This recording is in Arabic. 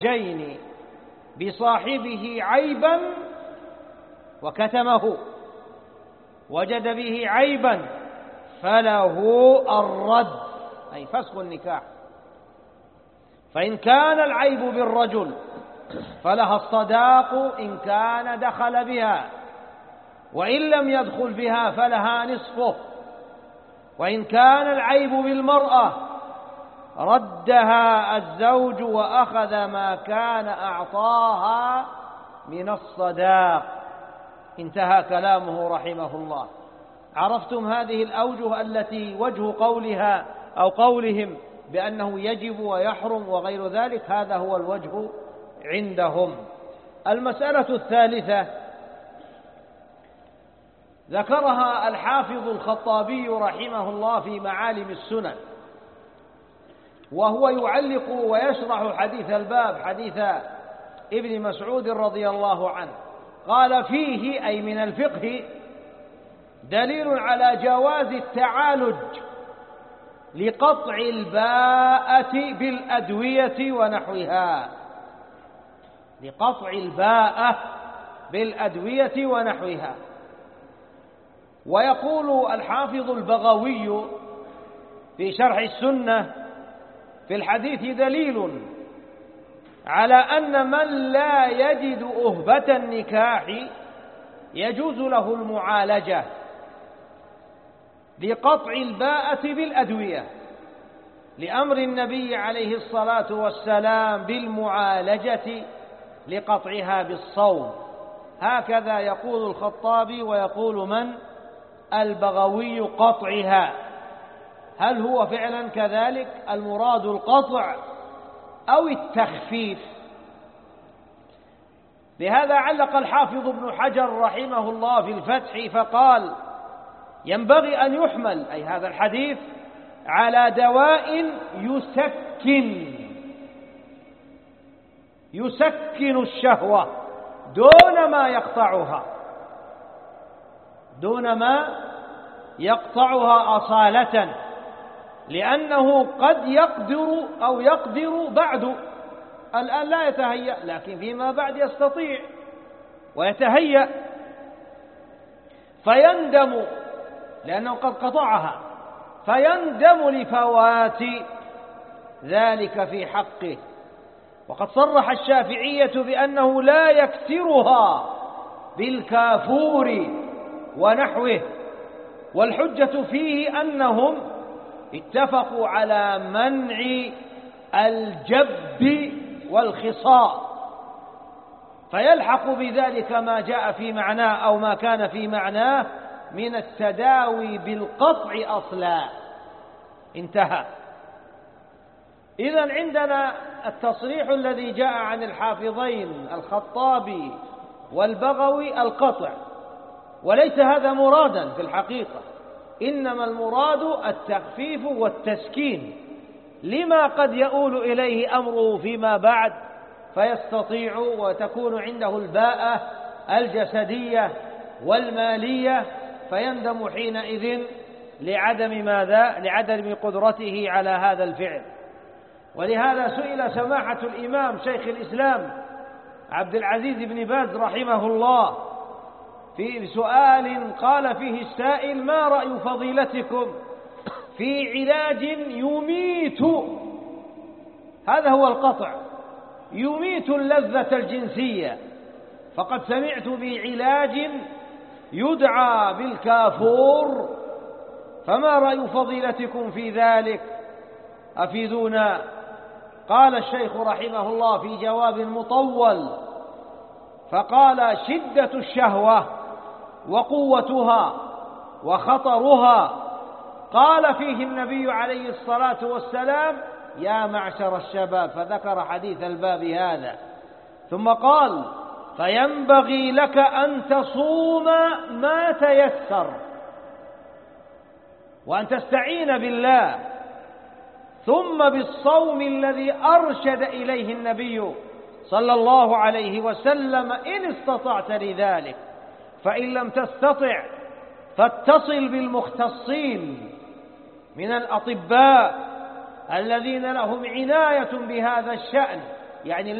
جين بصاحبه عيبا وكتمه، وجد به عيبا فله الرد، أي فسخ النكاح. فإن كان العيب بالرجل فلها الصداق إن كان دخل بها، وإن لم يدخل بها فلها نصفه. وإن كان العيب بالمرأة ردها الزوج وأخذ ما كان أعطاها من الصداق. انتهى كلامه رحمه الله. عرفتم هذه الأوجه التي وجه قولها أو قولهم بأنه يجب ويحرم وغير ذلك، هذا هو الوجه عندهم. المسألة الثالثة ذكرها الحافظ الخطابي رحمه الله في معالم السنن، وهو يعلق ويشرح حديث الباب، حديث ابن مسعود رضي الله عنه. قال: فيه أي من الفقه دليل على جواز التعالج لقطع الباءة بالأدوية ونحوها، لقطع الباءة بالأدوية ونحوها. ويقول الحافظ البغوي في شرح السنة: في الحديث دليل على أن من لا يجد أهبة النكاح يجوز له المعالجة لقطع الباءة بالأدوية، لأمر النبي عليه الصلاة والسلام بالمعالجة لقطعها بالصوم. هكذا يقول الخطابي ويقول من؟ البغوي: قطعها. هل هو فعلا كذلك المراد القطع أو التخفيف؟ لهذا علق الحافظ ابن حجر رحمه الله في الفتح فقال: ينبغي أن يحمل أي هذا الحديث على دواء يسكن الشهوة دون ما يقطعها أصالة، لأنه قد يقدر بعد، الآن لا يتهيأ، لكن فيما بعد يستطيع ويتهيأ، فيندم لأنه قد قطعها، فيندم لفوات ذلك في حقه. وقد صرح الشافعية بأنه لا يكسرها بالكافور ونحوه، والحجة فيه أنهم اتفقوا على منع الجب والخصاء، فيلحق بذلك ما جاء في معناه أو ما كان في معناه من التداوي بالقطع أصلا. انتهى. إذن عندنا التصريح الذي جاء عن الحافظين الخطابي والبغوي القطع، وليس هذا مرادا في الحقيقة، إنما المراد التخفيف والتسكين لما قد يؤول إليه أمره فيما بعد، فيستطيع وتكون عنده الباءة الجسدية والمالية، فيندم حينئذ لعدم قدرته على هذا الفعل. ولهذا سئل سماحة الإمام شيخ الإسلام عبد العزيز بن باز رحمه الله في سؤال قال فيه السائل: ما رأي فضيلتكم في علاج يميت، هذا هو القطع، يميت اللذة الجنسية، فقد سمعت بعلاج يدعى بالكافور، فما رأي فضيلتكم في ذلك؟ أفيدونا. قال الشيخ رحمه الله في جواب مطول، فقال: شدة الشهوة وقوتها وخطرها قال فيه النبي عليه الصلاة والسلام: يا معشر الشباب، فذكر حديث الباب هذا، ثم قال: فينبغي لك أن تصوم ما تيسر وأن تستعين بالله، ثم بالصوم الذي أرشد إليه النبي صلى الله عليه وسلم إن استطعت لذلك، فإن لم تستطع فاتصل بالمختصين من الأطباء الذين لهم عناية بهذا الشأن، يعني